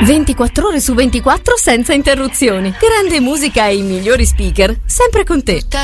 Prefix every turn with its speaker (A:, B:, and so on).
A: 24 ore su 24 senza interruzioni. Grande musica e i migliori speaker, sempre con te.